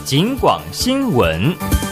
警广新闻。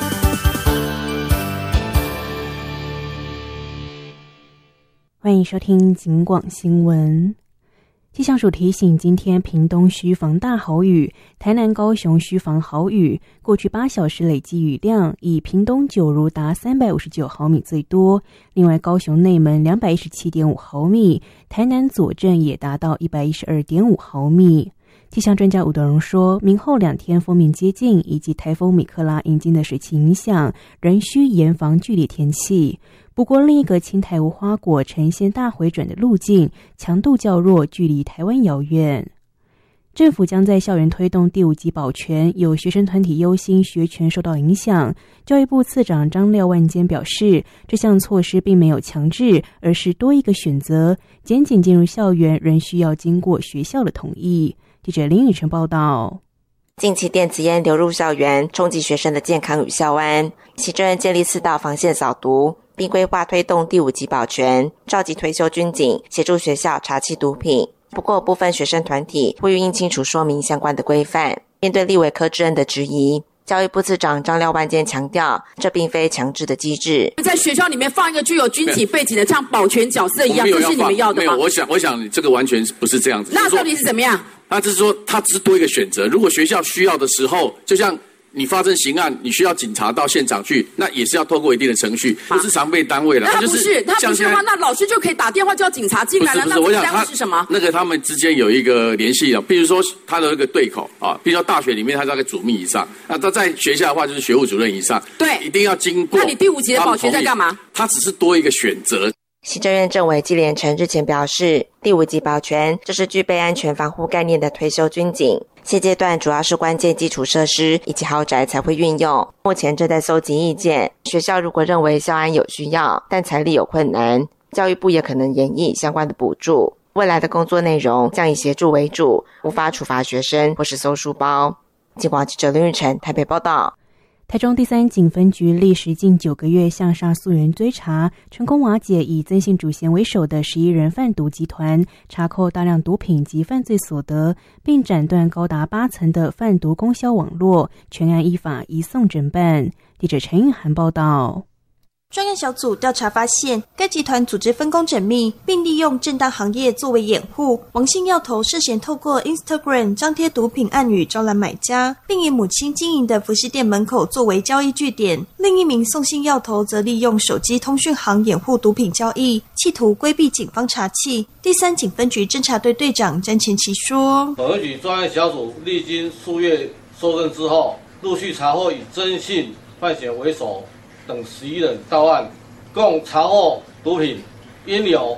欢迎收听警广新闻。气象署提醒，今天屏东需防大豪雨，台南、高雄需防豪雨。过去8小时累积雨量，以屏东九如达359毫米最多，另外高雄内门217.5毫米，台南左镇也达到112.5毫米。气象专家吴德荣说，明后2天锋面接近以及台风米克拉引进的水汽影响，仍需严防剧烈天气。不过，另一个青苔无花果呈现大回转的路径，强度较弱，距离台湾遥远。政府将在校园推动第5级保全，有学生团体忧心学权受到影响。教育部次长张廖万坚表示，这项措施并没有强制，而是多一个选择。检警进入校园仍需要经过学校的同意。记者林宇成报道。 近期电子烟流入校园，冲击学生的健康与校安。行政院建立4道防线扫毒，并规划推动第5级保全，召集退休军警协助学校查缉毒品。不过，部分学生团体呼吁应清楚说明相关的规范。面对立委柯志恩的质疑，教育部次长张廖万坚强调，这并非强制的机制。 在学校里面放一个具有军体背景的，像保全角色一样，这是你们要的吗？ 没有，我想这个完全不是这样子。 那到底是怎么样？ 他只是说，他只是多一个选择。如果学校需要的时候，就像你发生刑案，你需要警察到现场去，那也是要透过一定的程序，不是常备单位了。 那他不是的话，那老师就可以打电话叫警察进来了。 不是，我想他是什么？ 那个他们之间有一个联系啊，比如说他的那个对口啊，比如说大学里面他大概主秘以上，那他在学校的话就是学务主任以上， 对， 一定要经过。 那你第5级的保全在干嘛？ 他只是多一个选择。 行政院政委纪连成日前表示，第5级保全就是具备安全防护概念的退休军警，现阶段主要是关键基础设施以及豪宅才会运用，目前正在搜集意见。学校如果认为校安有需要，但财力有困难，教育部也可能研议相关的补助。未来的工作内容将以协助为主，无法处罚学生或是搜书包。警广记者林玉成台北报道。 台中第3警分局历时近9个月向上溯源追查，成功瓦解以曾姓主嫌为首的11人贩毒集团，查扣大量毒品及犯罪所得，并斩断高达8层的贩毒供销网络，全案依法移送侦办。记者陈韵涵报道。 专案小组调查发现，该集团组织分工缜密，并利用正当行业作为掩护。王姓药头涉嫌透过 Instagram 张贴毒品暗语招揽买家，并以母亲经营的服饰店门口作为交易据点。另一名宋姓药头则利用手机通讯行掩护毒品交易，企图规避警方查缉。第3警分局侦查队队长詹前奇说： 本分局专案小组历经数月搜证之后，陆续查获以曾姓范闲为首等11人到案，共查获毒品烟油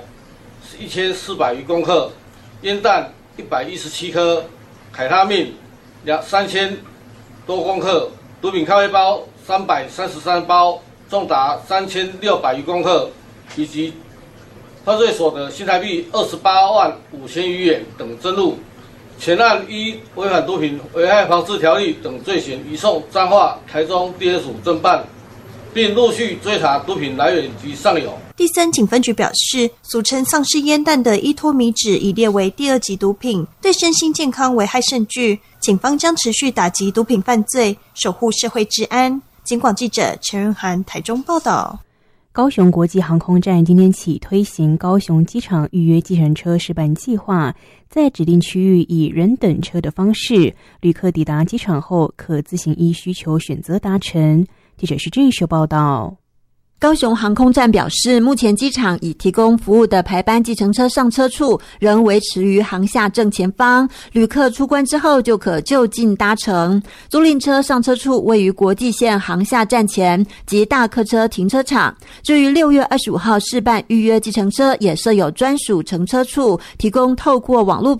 1400余公克，烟弹117颗，凯他命3000多公克，毒品咖啡包333包，重达3600余公克，以及犯罪所得新台币28万5千余元等侦入。全案依违反毒品危害防治条例等罪嫌移送彰化、台中地检署侦办，并陆续追查毒品来源及上游。 第3警分局表示，俗称丧尸烟弹的依托米酯已列为第2级毒品，对身心健康危害甚巨。警方将持续打击毒品犯罪，守护社会治安。警广记者陈润涵台中报道。 高雄国际航空站今天起推行高雄机场预约计程车示范计划，在指定区域以人等车的方式，旅客抵达机场后可自行依需求选择搭乘。记者是郑秀报道。 高雄航空站表示，目前机场已提供服务的排班计程车上车处仍维持于航厦正前方，旅客出关之后就可就近搭乘。租赁车上车处位于国际线航厦站前及大客车停车场。至于6月25号试办预约计程车，也设有专属乘车处，提供透过网络